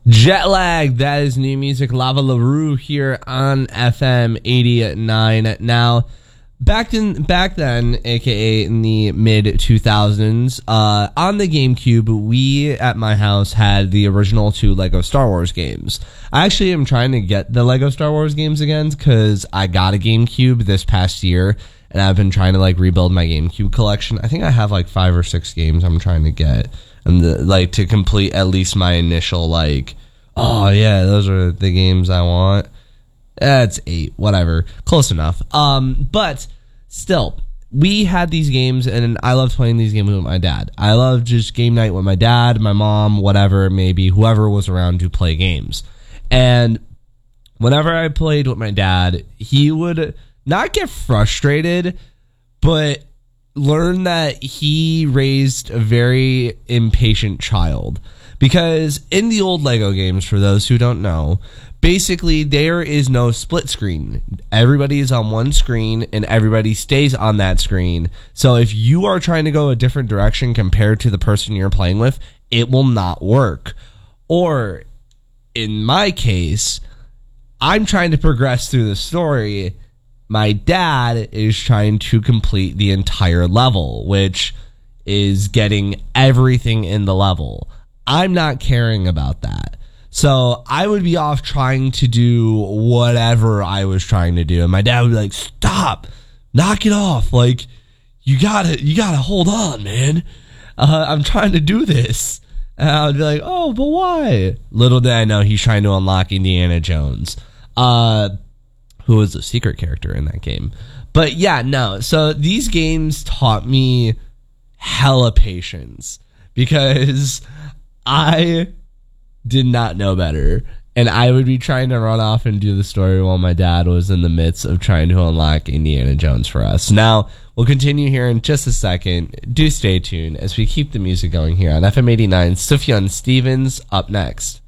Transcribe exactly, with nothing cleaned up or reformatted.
Jet Lag, that is new music. Lava LaRue here on F M eighty-nine. Now, back in back then, aka in the mid two thousands, uh, on the GameCube, we at my house had the original two Lego Star Wars games. I actually am trying to get the Lego Star Wars games again because I got a GameCube this past year, and I've been trying to like rebuild my GameCube collection. I think I have like five or six games I'm trying to get, and the, like to complete at least my initial like. Oh, yeah, those are the games I want. That's eight, whatever. Close enough. Um, but still, we had these games, and I loved playing these games with my dad. I loved just game night with my dad, my mom, whatever, maybe whoever was around to play games. And whenever I played with my dad, he would not get frustrated, but learn that he raised a very impatient child. Because in the old Lego games, for those who don't know, basically there is no split screen. Everybody is on one screen and everybody stays on that screen. So if you are trying to go a different direction compared to the person you're playing with, it will not work. Or in my case, I'm trying to progress through the story. My dad is trying to complete the entire level, which is getting everything in the level. I'm not caring about that. So I would be off trying to do whatever I was trying to do. And my dad would be like, stop, knock it off. Like, you gotta, you gotta hold on, man. Uh, I'm trying to do this. And I would be like, oh, but why? Little did I know he's trying to unlock Indiana Jones, uh, who was a secret character in that game. But yeah, no. So these games taught me hella patience because I did not know better, and I would be trying to run off and do the story while my dad was in the midst of trying to unlock Indiana Jones for us. Now, we'll continue here in just a second. Do stay tuned as we keep the music going here on F M eighty-nine. Sufjan Stevens up next.